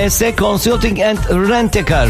SBS Consulting and Rent-A-Car.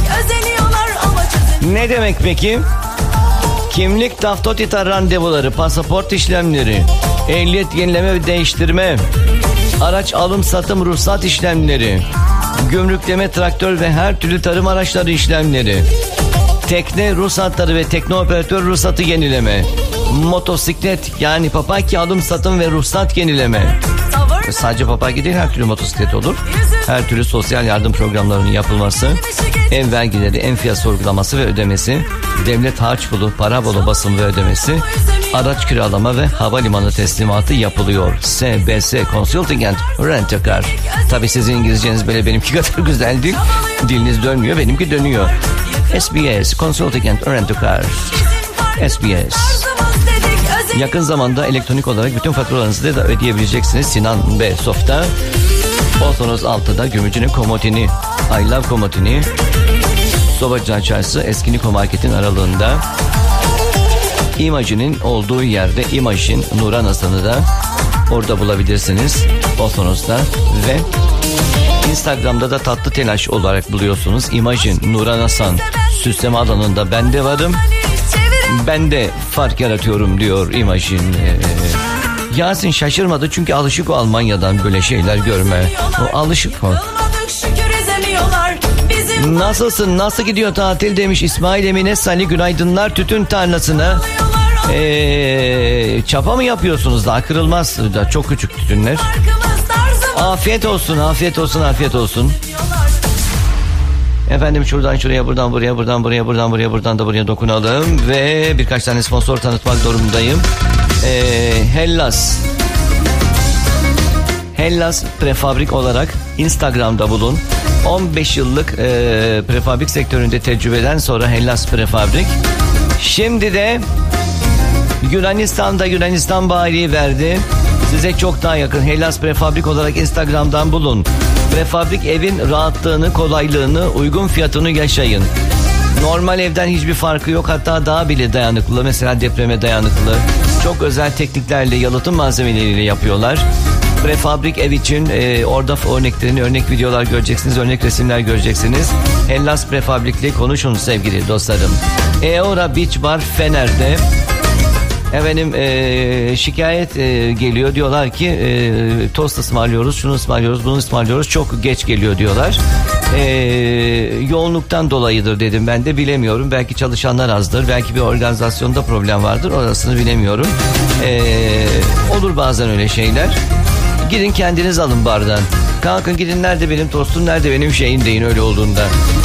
Ne demek peki? Kimlik taftotita randevuları, pasaport işlemleri, ehliyet yenileme ve değiştirme, araç alım satım ruhsat işlemleri, gümrükleme, traktör ve her türlü tarım araçları işlemleri, tekne ruhsatları ve tekne operatör ruhsatı yenileme, motosiklet yani papaki alım satım ve ruhsat yenileme. Sadece papaki değil, her türlü motosiklet olur. Her türlü sosyal yardım programlarının yapılması, ev vergileri, enfiyat sorgulaması ve ödemesi, devlet harç bulu, para bulu basımı ve ödemesi, araç kiralama ve havalimanı teslimatı yapılıyor. SBS Consulting and Rent-A-Car. Tabii sizin İngilizceniz böyle benimki kadar güzel değil. Diliniz dönmüyor, benimki dönüyor. SBS Consulting and Rent-A-Car. SBS. Yakın zamanda elektronik olarak bütün faturalarınızı da ödeyebileceksiniz. Sinan B. Soft'ta. Otonoz 6'da Gümrücü'nün Komotini, I Love Komotini, Sobacılar Çarşısı Eski Niko Market'in aralığında. İmajinin olduğu yerde İmaj'in Nuran Hasan'ı da orada bulabilirsiniz. Otonoz'da ve Instagram'da da Tatlı Telaş olarak buluyorsunuz. İmaj'in Nuran Hasan süsleme alanında ben de varım. Ben de fark yaratıyorum diyor İmaj'in. Yasin şaşırmadı çünkü alışık o Almanya'dan böyle şeyler görme. O alışık o. Nasılsın? Nasıl gidiyor tatil demiş İsmail Emine Salih. Günaydınlar tütün tarlasına. Çapa mı yapıyorsunuz? Daha kırılmaz. Daha çok küçük tütünler. Afiyet olsun, afiyet olsun, afiyet olsun. Efendim şuradan şuraya, buradan buraya, buradan buraya, buradan buraya, buradan da buraya dokunalım. Ve birkaç tane sponsor tanıtmak durumundayım. Hellas Prefabrik olarak Instagram'da bulun. 15 yıllık prefabrik sektöründe tecrübeden sonra Hellas Prefabrik. Şimdi de Yunanistan bayiliği verdi. Size çok daha yakın Hellas Prefabrik olarak Instagram'dan bulun. Prefabrik evin rahatlığını, kolaylığını, uygun fiyatını yaşayın. Normal evden hiçbir farkı yok, hatta daha bile dayanıklı. Mesela depreme dayanıklı. Çok özel tekniklerle, yalıtım malzemeleriyle yapıyorlar. Prefabrik ev için orada örnek videolar göreceksiniz, örnek resimler göreceksiniz. Hellas Prefabrik'le konuşun sevgili dostlarım. Eora Beach Bar Fener'de. Efendim şikayet geliyor, diyorlar ki tost ısmarlıyoruz, şunu ısmarlıyoruz, bunu ısmarlıyoruz, çok geç geliyor diyorlar. Yoğunluktan dolayıdır dedim, ben de bilemiyorum, belki çalışanlar azdır, belki bir organizasyonda problem vardır, orasını bilemiyorum. Olur bazen öyle şeyler. Gidin kendiniz alın bardan, kalkın gidin, nerede benim tostum, nerede benim şeyim deyin öyle olduğunda.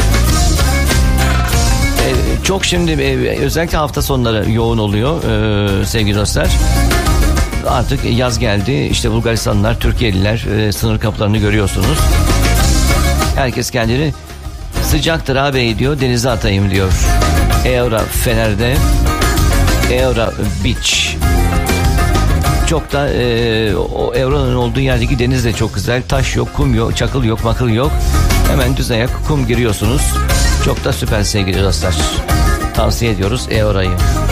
Çok şimdi özellikle hafta sonları yoğun oluyor sevgili dostlar. Artık yaz geldi. İşte Bulgaristanlılar, Türkiye'liler sınır kapılarını görüyorsunuz. Herkes kendini sıcaktır abi diyor, denize atayım diyor. Eora Fener'de, Eora Beach. Çok da o Eura'nın olduğu yerdeki deniz de çok güzel. Taş yok, kum yok, çakıl yok, makıl yok. Hemen düz ayak kum giriyorsunuz. Çok da süper sevgili dostlar. Tavsiye ediyoruz Eora'yı.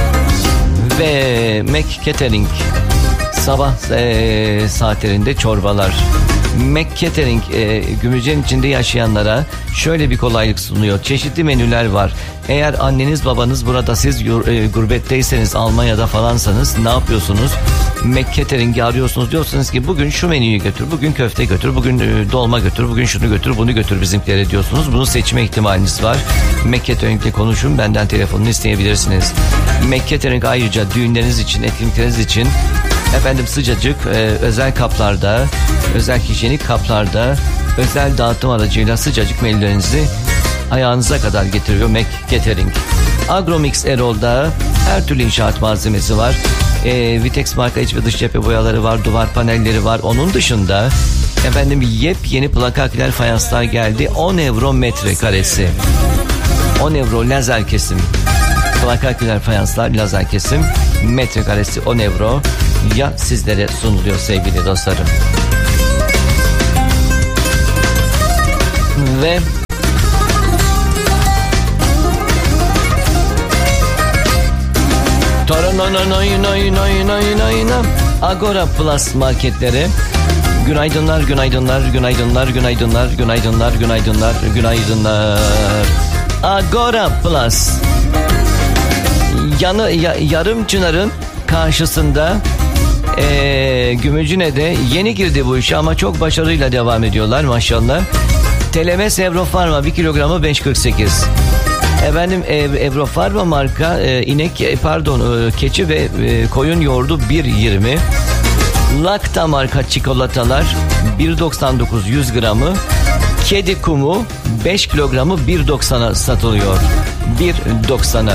Ve Mac Catering sabah saatlerinde çorbalar. Mac Catering Gümrüce'nin içinde yaşayanlara şöyle bir kolaylık sunuyor. Çeşitli menüler var. Eğer anneniz babanız burada, siz gurbetteyseniz, Almanya'da falansanız ne yapıyorsunuz? Mac Catering'i arıyorsunuz, diyorsunuz ki bugün şu menüyü götür, bugün köfte götür, bugün dolma götür, bugün şunu götür, bunu götür bizimkilere diyorsunuz. Bunu seçme ihtimaliniz var. Mac Catering'le konuşun, benden telefonunu isteyebilirsiniz. Mac Catering ayrıca düğünleriniz için, etkinlikleriniz için efendim sıcacık özel kaplarda, özel hijyenik kaplarda, özel dağıtım aracıyla sıcacık menülerinizi ayağınıza kadar getiriyor Mac Catering. Agromix Erol'da her türlü inşaat malzemesi var. Vitex marka iç ve dış cephe boyaları var, duvar panelleri var. Onun dışında efendim yepyeni plakakler, fayanslar geldi. 10 euro metrekaresi. 10 euro lazer kesim. Plakakler, fayanslar, lazer kesim. Metrekaresi 10 euro. Ya sizlere sunuluyor sevgili dostlarım. Ve Agora Plus marketleri Günaydınlar, günaydınlar, günaydınlar, günaydınlar, günaydınlar, günaydınlar, günaydınlar. Agora Plus. Yarımçınar'ın karşısında Gümüşhane'de yeni girdi bu işe ama çok başarıyla devam ediyorlar maşallah. Telemes Evrofarma 1 kilogramı 5.48. Efendim Evrofarma marka keçi ve koyun yoğurdu 1.20. Lacta marka çikolatalar 1.99 100 gramı. Kedi kumu 5 kilogramı 1.90'a satılıyor. 1.90'a.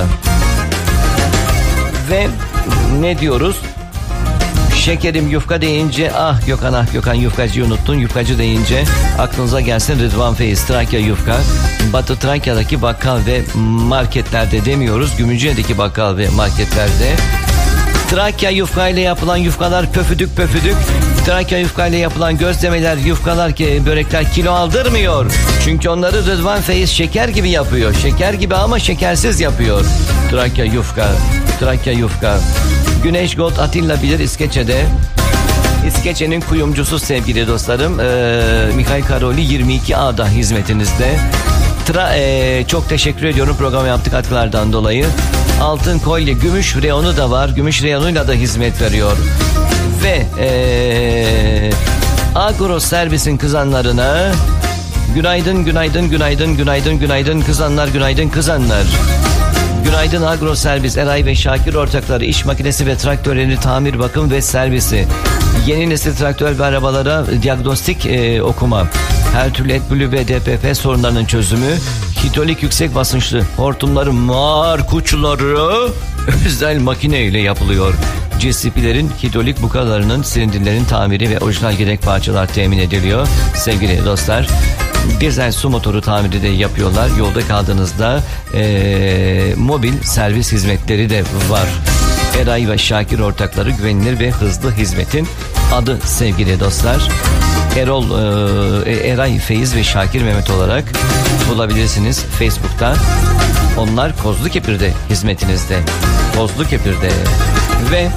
Ve ne diyoruz? Şekerim yufka deyince Gökhan yufkacıyı unuttun. Yufkacı deyince aklınıza gelsin Rıdvan Feyiz Trakya Yufka. Batı Trakya'daki bakkal ve marketlerde demiyoruz. Gümüşhane'deki bakkal ve marketlerde. Trakya yufka ile yapılan yufkalar pöfüdük. Trakya yufka ile yapılan gözlemeler, yufkalar, börekler kilo aldırmıyor. Çünkü onları Rıdvan Feyiz şeker gibi yapıyor. Şeker gibi ama şekersiz yapıyor. Trakya yufka. Güneş Gold Atilla bilir İskeçe'de. İskeçe'nin kuyumcusu sevgili dostlarım. Mikhail Karoli 22A'da hizmetinizde. Çok teşekkür ediyorum program yaptık katkılardan dolayı. Altın kolye, gümüş reyonu da var. Gümüş reyonuyla da hizmet veriyor. Ve Agro Servis'in kızanlarına günaydın kızanlar, günaydın kızanlar. Günaydın Agro Servis, Eray ve Şakir ortakları, iş makinesi ve traktörleri tamir, bakım ve servisi. Yeni nesil traktör ve arabalara diagnostik okuma. Her türlü etbülü ve DPF sorunlarının çözümü. Hidrolik yüksek basınçlı hortumları, markuçları özel makine ile yapılıyor. GCP'lerin hidrolik bukalarının, silindirlerin tamiri ve orijinal gerek parçalar temin ediliyor. Sevgili dostlar, dizel su motoru tamiri de yapıyorlar. Yolda kaldığınızda mobil servis hizmetleri de var. Eray ve Şakir ortakları, güvenilir ve hızlı hizmetin adı sevgili dostlar. Eray, Feyiz ve Şakir Mehmet olarak bulabilirsiniz Facebook'ta. Onlar Kozlukepir'de hizmetinizde. Kozlukepir'de. Ve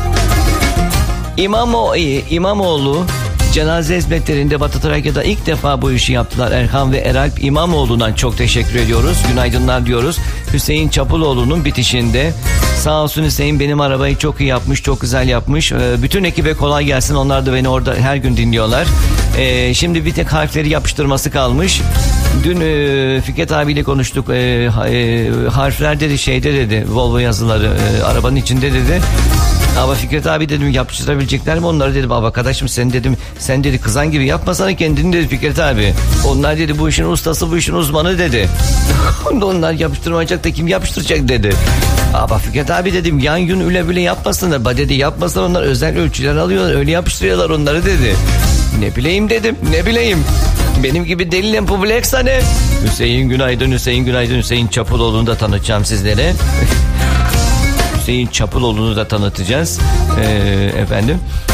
İmamoğlu cenaze hizmetlerinde Batı Trakya'da ilk defa bu işi yaptılar. Erhan ve Eralp İmamoğlu'na çok teşekkür ediyoruz. Günaydınlar diyoruz. Hüseyin Çapuloğlu'nun bitişinde. Sağ olsun Hüseyin, benim arabayı çok iyi yapmış, çok güzel yapmış. Bütün ekibe kolay gelsin. Onlar da beni orada her gün dinliyorlar. Şimdi bir tek harfleri yapıştırması kalmış. Dün Fikret abiyle konuştuk. Harfler dedi, dedi, Volvo yazıları arabanın içinde dedi. Ama Fikret abi dedim, yapıştırabilecekler mi onları dedim. Arkadaşım sen dedi kızan gibi yapmasana kendini dedi Fikret abi. Onlar dedi bu işin ustası, bu işin uzmanı dedi. Onlar yapıştırmayacak da kim yapıştıracak dedi. Ama Fikret abi dedim yan gün üle bile yapmasınlar. Dedi yapmasınlar, onlar özel ölçüler alıyorlar, öyle yapıştırıyorlar onları dedi. Ne bileyim dedim, ne bileyim. Benim gibi deliyle publik ne? Hüseyin günaydın, Hüseyin Çapuloğlu'nu da tanıtacağım sizlere. Hüseyin Çapuloğlu'nu da tanıtacağız. Efendim.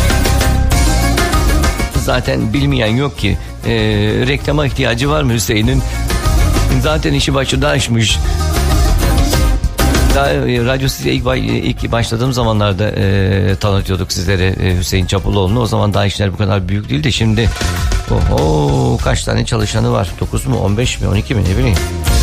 Zaten bilmeyen yok ki. Reklama ihtiyacı var mı Hüseyin'in? Zaten işi başında açmış. Daha Radyo Size ilk başladığım zamanlarda tanıtıyorduk sizlere Hüseyin Çapuloğlu'nu. O zaman daha işler bu kadar büyük değildi. Şimdi kaç tane çalışanı var? 9 mu, 15 mi, 12 mi, ne bileyim.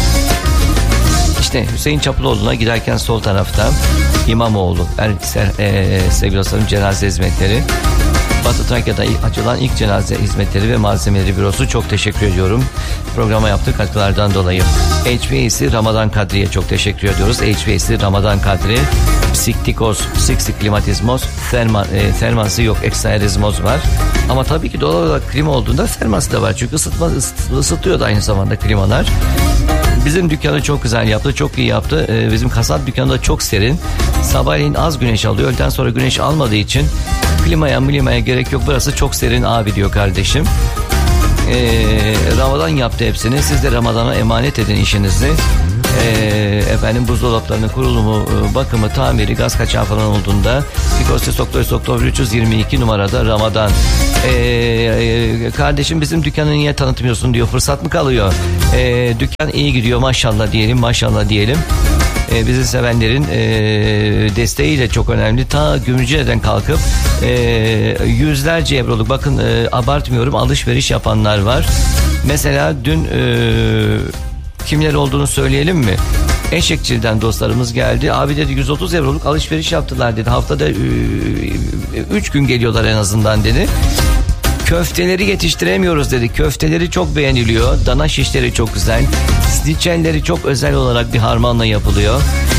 İşte Hüseyin Çapuloğlu'na giderken sol tarafta İmamoğlu, sevgili dostlarım, cenaze hizmetleri. Batı Trakya'da açılan ilk cenaze hizmetleri ve malzemeleri bürosu, çok teşekkür ediyorum. Programa yaptığı katkılardan dolayı. HVAC Ramadan Kadri'ye çok teşekkür ediyoruz. HVAC Ramadan Kadri, Psiktikoz, Klimatizmoz, Thermansı yok, Eksaerizmoz var. Ama tabii ki doğal olarak klima olduğunda Thermansı da var. Çünkü ısıtıyor da aynı zamanda klimalar. Bizim dükkanı çok güzel yaptı, çok iyi yaptı. Bizim kasap dükkanı da çok serin. Sabahleyin az güneş alıyor. Öğleden sonra güneş almadığı için klimaya gerek yok. Burası çok serin abi diyor kardeşim. Ramazan yaptı hepsini. Siz de Ramazan'a emanet edin işinizi. Efendim buzdolaplarının kurulumu, bakımı, tamiri, gaz kaçağı falan olduğunda Fikostes Oktober 322 numarada Ramadan. Kardeşim bizim dükkanı niye tanıtmıyorsun diyor. Fırsat mı kalıyor? Dükkan iyi gidiyor maşallah diyelim. bizi sevenlerin desteğiyle çok önemli. Ta Gümrüce'den kalkıp yüzlerce euroluk, bakın abartmıyorum, alışveriş yapanlar var. Mesela dün kimler olduğunu söyleyelim mi? Eşekçil'den dostlarımız geldi. Abi dedi 130 euroluk alışveriş yaptılar dedi. Haftada 3 gün geliyorlar en azından dedi. Köfteleri yetiştiremiyoruz dedi. Köfteleri çok beğeniliyor. Dana şişleri çok güzel. Sniçelleri çok özel olarak bir harmanla yapılıyor.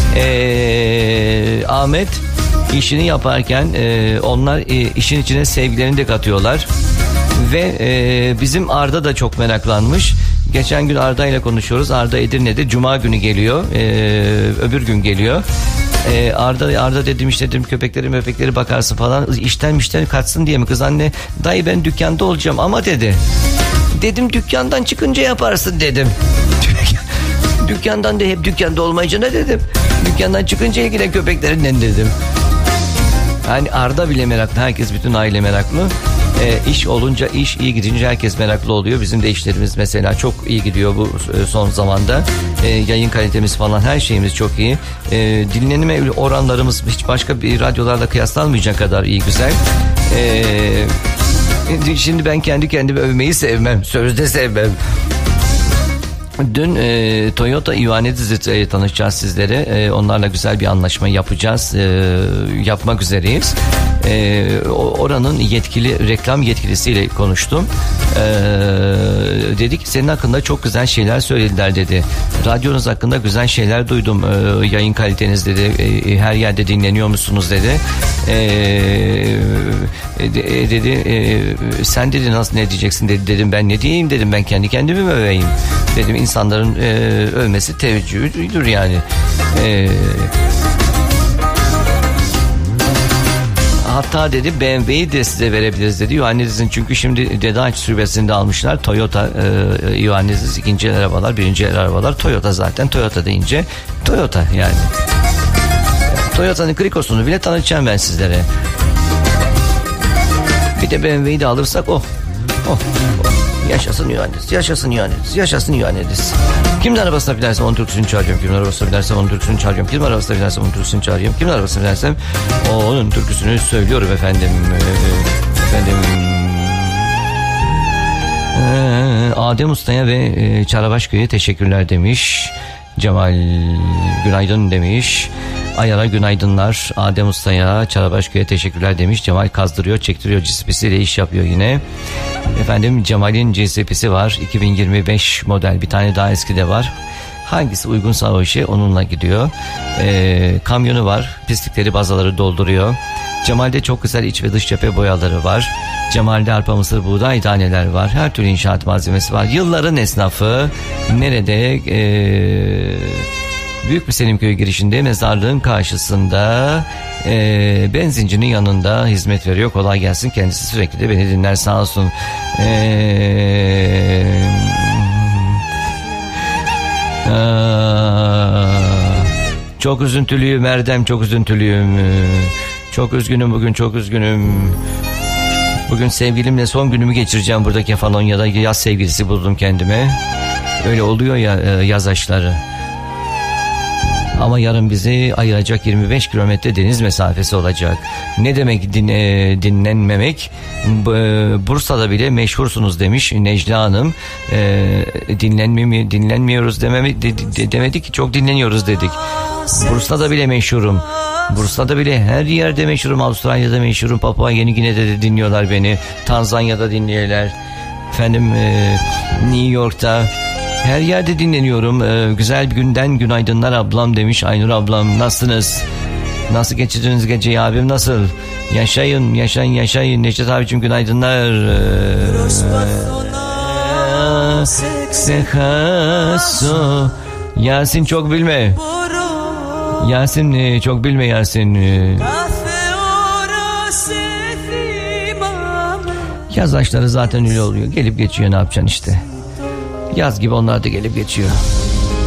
Ahmet işini yaparken onlar işin içine sevgilerini de katıyorlar. Ve bizim Arda da çok meraklanmış. Geçen gün Arda ile konuşuyoruz. Arda Edirne'de Cuma günü geliyor. Öbür gün geliyor. Arda dedim işte, dedim köpekleri bakarsın falan. İşten kaçsın diye mi? Kız anne, dayı ben dükkanda olacağım ama dedi. Dedim dükkandan çıkınca yaparsın dedim. Dükkandan da hep dükkanda olmayacağına dedim. Dükkandan çıkınca ilgilen köpeklerinden dedim. Yani Arda bile meraklı. Herkes, bütün aile meraklı. İş olunca, iş iyi gidince herkes meraklı oluyor. Bizim de işlerimiz mesela çok iyi gidiyor bu son zamanda. Yayın kalitemiz falan, her şeyimiz çok iyi. Dinlenme oranlarımız hiç başka bir radyolarla kıyaslanmayacak kadar iyi, güzel. Şimdi ben kendi kendimi övmeyi sevmem. Sözde sevmem. Dün Toyota Ioannidis'le tanışacağız sizlere. Onlarla güzel bir anlaşma yapacağız. Yapmak üzereyiz. Oranın reklam yetkilisiyle konuştum. Dedik senin hakkında çok güzel şeyler söylediler dedi. Radyonuz hakkında güzel şeyler duydum. Yayın kaliteniz dedi. Her yerde dinleniyor musunuz dedi. Dedi sen dedi nasıl, ne diyeceksin dedi. Dedim ben ne diyeyim dedim, ben kendi kendimi mi öveyim dedim. İnsanların övmesi teveccühüdür yani. Hatta dedi BMW'yi de size verebiliriz dedi. Ioannidis'in, çünkü şimdi Dedaç şubesinde almışlar. Toyota Ioannidis ikinci el arabalar, birinci el arabalar. Toyota zaten, Toyota deyince Toyota yani. Toyota'nın Krikos'unu bile tanıtacağım ben sizlere. Bir de BMW'yi de alırsak yaşasın Ioannidis, yaşasın Ioannidis, yaşasın Ioannidis. Kimin arabasına binersem onun türküsünü çağırıyorum. Kimin arabasına binersem onun türküsünü çağırıyorum. Kimin arabasına binersem onun türküsünü çağırıyorum. Kimin arabasına binersem onun türküsünü söylüyorum efendim. Adem Usta'ya ve Çarabaşköy'e teşekkürler demiş. Cemal günaydın demiş. Ayar'a günaydınlar. Adem Usta'ya, Çarabaşköy'e teşekkürler demiş. Cemal kazdırıyor, çektiriyor, GSP'siyle iş yapıyor yine. Efendim Cemal'in GSP'si var. 2025 model, bir tane daha eski de var. Hangisi uygunsa o işe onunla gidiyor. Kamyonu var. Pislikleri, bazaları dolduruyor. Cemal'de çok güzel iç ve dış cephe boyaları var. Cemal'de arpa, mısır, buğday taneler var. Her türlü inşaat malzemesi var. Yılların esnafı. Nerede? Büyük bir Selimköy girişinde, mezarlığın karşısında, benzincinin yanında hizmet veriyor. Kolay gelsin. Kendisi sürekli de beni dinler sağ olsun. Çok üzüntülüyüm Erdem, çok üzüntülüyüm. Çok üzgünüm bugün, çok üzgünüm. Bugün sevgilimle son günümü geçireceğim burada Kefalonya'da. Yaz sevgilisi buldum kendime. Öyle oluyor ya yaz aşkları. Ama yarın bizi ayıracak 25 kilometre deniz mesafesi olacak. Ne demek dinlenmemek? Bursa'da bile meşhursunuz demiş Necla Hanım. Dinlenmiyoruz demedik ki, çok dinleniyoruz dedik. Bursa'da bile meşhurum. Bursa'da bile, her yerde meşhurum. Avustralya'da meşhurum. Papua Yeni Gine'de de dinliyorlar beni. Tanzanya'da dinliyorlar. Efendim New York'ta. Her yerde dinleniyorum. Güzel bir günden günaydınlar ablam demiş. Aynur ablam, nasılsınız? Nasıl geçirdiniz geceyi abim, nasıl? Yaşayın. Necdet abicim günaydınlar. Yasin çok bilme. Yasin çok bilme Yasin. Yaz aşkları zaten öyle oluyor. Gelip geçiyor, ne yapacaksın işte. Yaz gibi onlar da gelip geçiyor.